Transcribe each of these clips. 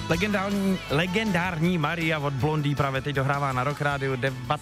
Legendární Maria od Blondie právě teď dohrává na Rock Rádiu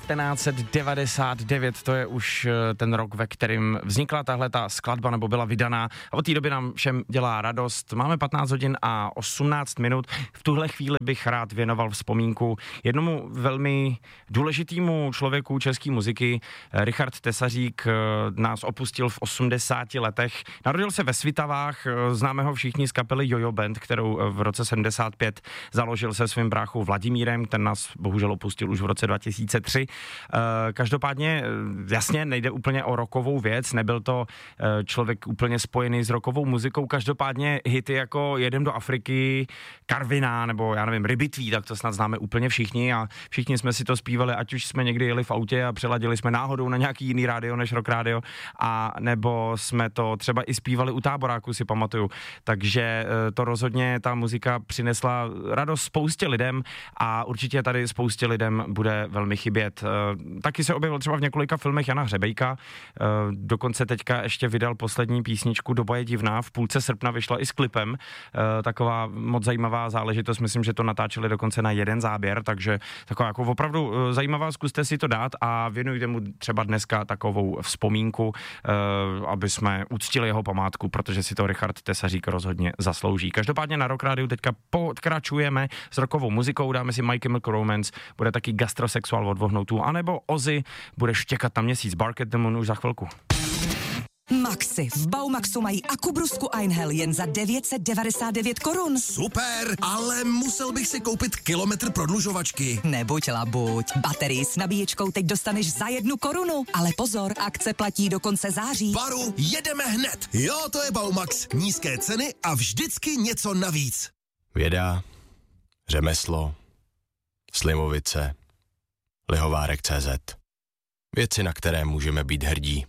1999, to je už ten rok, ve kterým vznikla tahle ta skladba nebo byla vydaná a od té doby nám všem dělá radost. Máme 15 hodin a 18 minut, v tuhle chvíli bych rád věnoval vzpomínku jednomu velmi důležitému člověku české muziky. Richard Tesařík nás opustil v 80 letech, narodil se ve Svitavách, známe ho všichni z kapely Jojo Band, kterou v roce 75 založil se svým bráchou Vladimírem, ten nás bohužel opustil už v roce 2003. Každopádně jasně nejde úplně o rockovou věc, nebyl to člověk úplně spojený s rockovou muzikou, každopádně hity jako Jedem do Afriky, Karviná nebo já nevím, Rybitví, tak to snad známe úplně všichni a všichni jsme si to zpívali, ať už jsme někdy jeli v autě a přeladili jsme náhodou na nějaký jiný rádio než Rock Rádio, a nebo jsme to třeba i zpívali u táboráku, si pamatuju. Takže to rozhodně ta muzika přinesla radost spoustě lidem a určitě tady spoustě lidem bude velmi chybět. Taky se objevil třeba v několika filmech Jana Hřebejka, dokonce teďka ještě vydal poslední písničku Doba je divná, v půlce srpna vyšla i s klipem, taková moc zajímavá záležitost, myslím, že to natáčeli dokonce na jeden záběr, takže taková jako opravdu zajímavá, zkuste si to dát a věnujte mu třeba dneska takovou vzpomínku, aby jsme uctili jeho památku, protože si to Richard Tesařík rozhodně zaslouží. Každopádně na Rock Rádiu teďka pokračujeme s rockovou muzikou, dáme si My Chemical Romance, bude taky Gastrosexual od Vohnoutů, anebo Ozzy bude štěkat na měsíc, Bark at the Moon už za chvilku. Maxi. V Baumaxu mají akubrusku Einhell jen za 999 korun. Super, ale musel bych si koupit kilometr prodlužovačky. Nebuď labuť. Baterii s nabíječkou teď dostaneš za 1 korunu. Ale pozor, akce platí do konce září. Baru, jedeme hned. Jo, to je Baumax. Nízké ceny a vždycky něco navíc. Věda, řemeslo, Slimovice, Lihovárek.cz. Věci, na které můžeme být hrdí.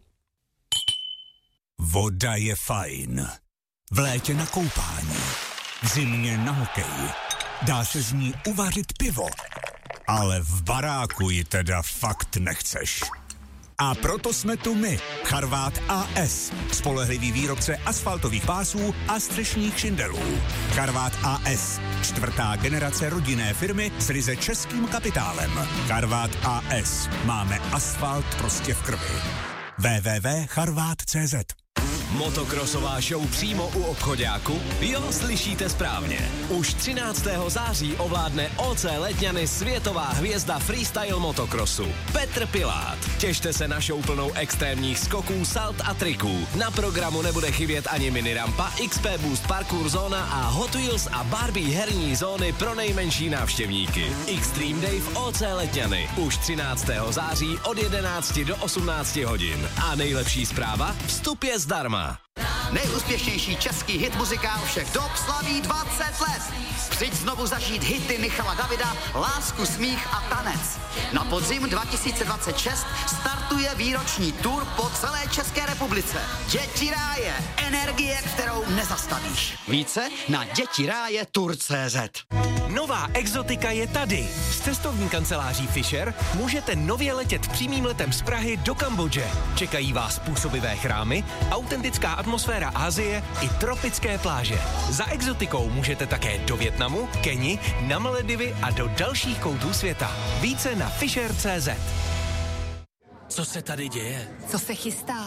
Voda je fajn. V létě na koupání, v zimě na hokej. Dá se z ní uvařit pivo. Ale v baráku ji teda fakt nechceš. A proto jsme tu my, Charvát AS, spolehlivý výrobce asfaltových pásů a střešních šindelů. Charvát AS, 4. generace rodinné firmy s ryze českým kapitálem. Charvát AS, máme asfalt prostě v krvi. www.charvát.cz. Motokrosová show přímo u obchoďáku? Jo, slyšíte správně. Už 13. září ovládne OC Letňany světová hvězda freestyle motokrosu Petr Pilát. Těšte se na show plnou extrémních skoků, salt a triků. Na programu nebude chybět ani minirampa, XP Boost parkour zóna a Hot Wheels a Barbie herní zóny pro nejmenší návštěvníky. Extreme Day v OC Letňany. Už 13. září od 11 do 18 hodin. A nejlepší zpráva? Vstup je zdarma. Nejúspěšnější český hit muzikál všech dob slaví 20 let. Přijď znovu zažít hity Michala Davida, Lásku, smích a tanec. Na podzim 2026 startuje výroční tour po celé České republice. Děti ráje, energie, kterou nezastavíš. Více na dětiráje.tour.cz. Nová exotika je tady. S cestovní kanceláří Fisher můžete nově letět přímým letem z Prahy do Kambodže. Čekají vás působivé chrámy, autentická atmosféra Asie i tropické pláže. Za exotikou můžete také do Vietnamu, Keni, na Maledivy a do dalších koutů světa. Více na Fisher.cz. Co se tady děje? Co se chystá?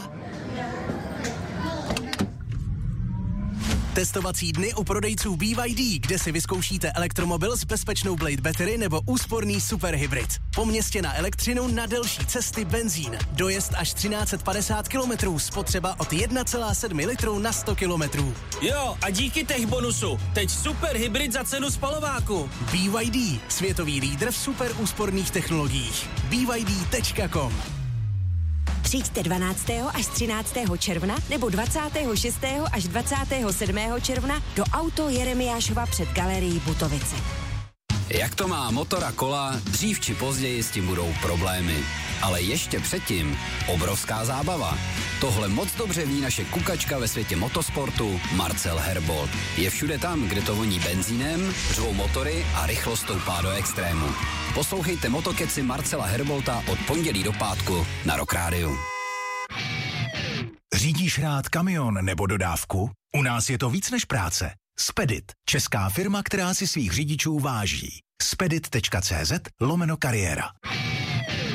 Testovací dny u prodejců BYD, kde si vyzkoušíte elektromobil s bezpečnou Blade Battery nebo úsporný superhybrid. Po městě na elektřinu, na delší cesty benzín. Dojezd až 1350 km, spotřeba od 1,7 litru na 100 km. Jo, a díky tech bonusu, teď superhybrid za cenu spalováku. BYD, světový lídr v super úsporných technologiích. BYD.com. Přijďte 12. až 13. června nebo 26. až 27. června do Auto Jeremiášova před galerií Butovice. Jak to má motor a kola, dřív či později s tím budou problémy. Ale ještě předtím obrovská zábava. Tohle moc dobře ví naše kukačka ve světě motosportu Marcel Herbold. Je všude tam, kde to voní benzínem, řvou motory a rychlost stoupá do extrému. Poslouchejte Motokeci Marcela Herbolta od pondělí do pátku na Rock Rádiu. Řídíš rád kamion nebo dodávku? U nás je to víc než práce. Spedit, česká firma, která si svých řidičů váží. Spedit.cz/kariéra.